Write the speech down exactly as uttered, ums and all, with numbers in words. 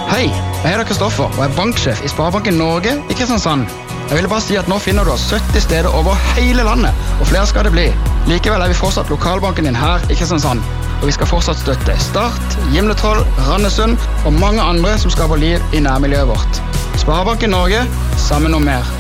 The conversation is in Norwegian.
Hei, jeg heter Kristoffer og er banksjef i Sparebanken Norge i Kristiansand. Jeg ville bare si at nå finner du oss sytti steder over hele landet, og flere skal det bli. Likevel er vi fortsatt lokalbanken din her i Kristiansand, og vi skal fortsatt støtte Start, Gimletroll, Randesund og mange andre som skaper liv i nærmiljøet vårt. Sparebanken Norge, sammen om mer.